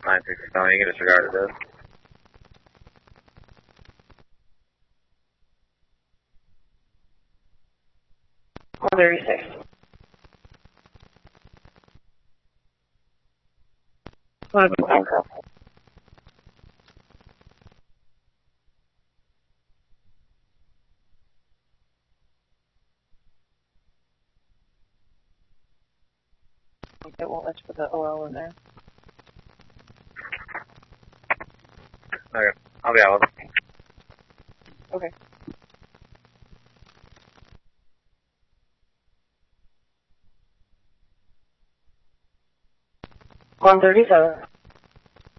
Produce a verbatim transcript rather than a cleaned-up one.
nine six seven, you can disregard this. one thirty-six. one handcuff. It won't let you put the O L in there. Okay, I'll be out with it. Okay. one thirty-seven.